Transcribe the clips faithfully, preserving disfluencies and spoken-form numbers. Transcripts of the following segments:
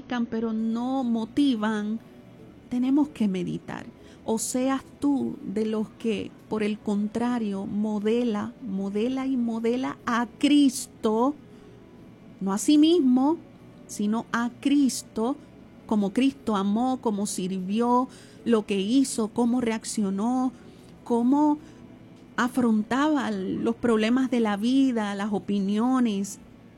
edifican pero no motivan, tenemos que meditar. O seas tú de los que, por el contrario, modela, modela y modela a Cristo, no a sí mismo, sino a Cristo, como Cristo amó, cómo sirvió, lo que hizo, cómo reaccionó, cómo afrontaba los problemas de la vida, las opiniones.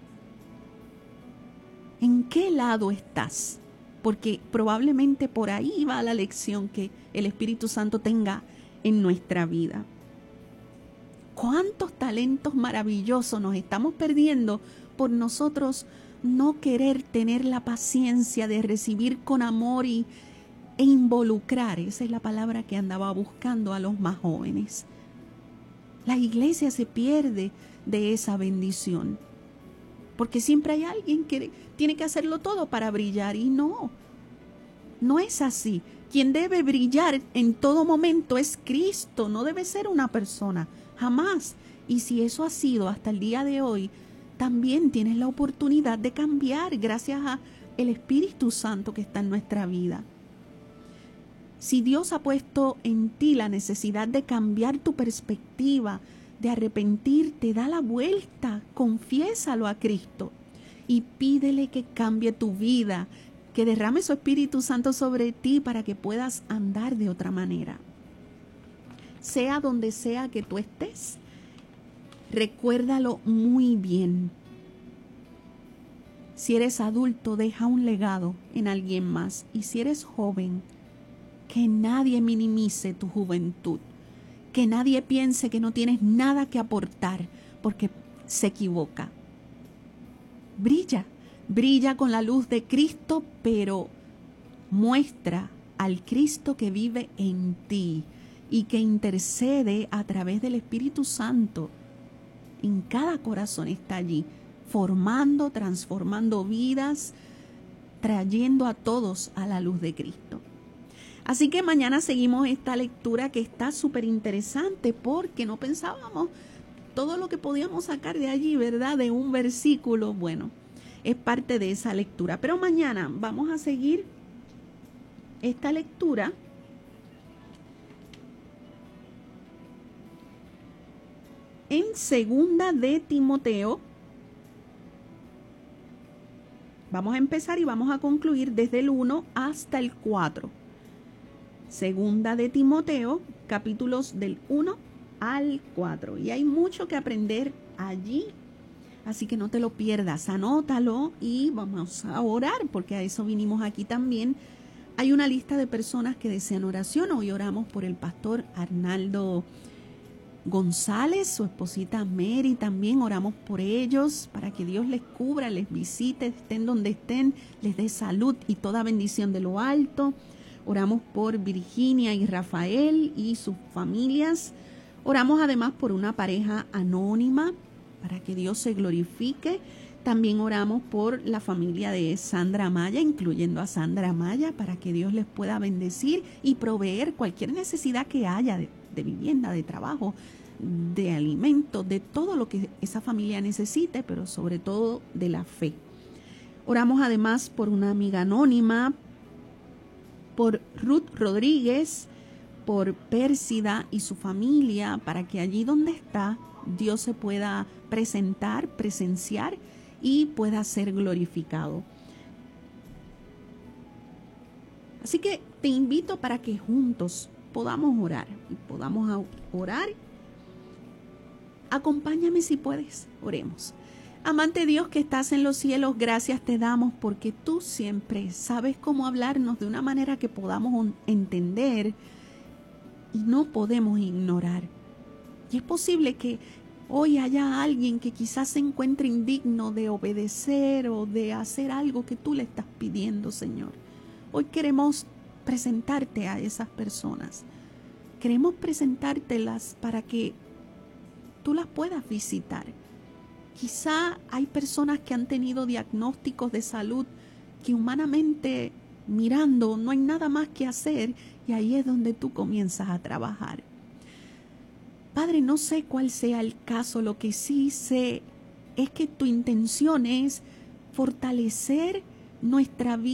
¿En qué lado estás? Porque probablemente por ahí va la lección que el Espíritu Santo tenga en nuestra vida. ¿Cuántos talentos maravillosos nos estamos perdiendo por nosotros no querer tener la paciencia de recibir con amor y, e involucrar? Esa es la palabra que andaba buscando a los más jóvenes. La iglesia se pierde de esa bendición, porque siempre hay alguien que tiene que hacerlo todo para brillar, y no, no es así. Quien debe brillar en todo momento es Cristo, no debe ser una persona, jamás. Y si eso ha sido hasta el día de hoy, también tienes la oportunidad de cambiar gracias al Espíritu Santo que está en nuestra vida. Si Dios ha puesto en ti la necesidad de cambiar tu perspectiva, de arrepentirte, da la vuelta, confiésalo a Cristo y pídele que cambie tu vida, que derrame su Espíritu Santo sobre ti para que puedas andar de otra manera. Sea donde sea que tú estés, recuérdalo muy bien. Si eres adulto, deja un legado en alguien más. Y si eres joven, que nadie minimice tu juventud. Que nadie piense que no tienes nada que aportar, porque se equivoca. Brilla, brilla con la luz de Cristo, pero muestra al Cristo que vive en ti y que intercede a través del Espíritu Santo. En cada corazón está allí, formando, transformando vidas, trayendo a todos a la luz de Cristo. Así que mañana seguimos esta lectura que está súper interesante, porque no pensábamos todo lo que podíamos sacar de allí, ¿verdad? De un versículo. Bueno, es parte de esa lectura. Pero mañana vamos a seguir esta lectura en Segunda de Timoteo. Vamos a empezar y vamos a concluir desde el uno hasta el cuatro. Segunda de Timoteo, capítulos del uno al cuatro. Y hay mucho que aprender allí, así que no te lo pierdas, anótalo y vamos a orar, porque a eso vinimos aquí también. Hay una lista de personas que desean oración. Hoy oramos por el pastor Arnaldo González, su esposita Mary, también oramos por ellos, para que Dios les cubra, les visite, estén donde estén, les dé salud y toda bendición de lo alto. Oramos por Virginia y Rafael y sus familias. Oramos además por una pareja anónima, para que Dios se glorifique. También oramos por la familia de Sandra Maya, incluyendo a Sandra Maya, para que Dios les pueda bendecir y proveer cualquier necesidad que haya de, de vivienda, de trabajo, de alimento, de todo lo que esa familia necesite, pero sobre todo de la fe. Oramos además por una amiga anónima, por Ruth Rodríguez, por Pérsida y su familia, para que allí donde está Dios se pueda presentar, presenciar y pueda ser glorificado. Así que te invito para que juntos podamos orar y podamos orar. Acompáñame si puedes, oremos. Amante Dios que estás en los cielos, gracias te damos porque tú siempre sabes cómo hablarnos de una manera que podamos entender y no podemos ignorar. Y es posible que hoy haya alguien que quizás se encuentre indigno de obedecer o de hacer algo que tú le estás pidiendo, Señor. Hoy queremos presentarte a esas personas. Queremos presentártelas para que tú las puedas visitar. Quizá hay personas que han tenido diagnósticos de salud que humanamente mirando no hay nada más que hacer, y ahí es donde tú comienzas a trabajar. Padre, no sé cuál sea el caso, lo que sí sé es que tu intención es fortalecer nuestra vida.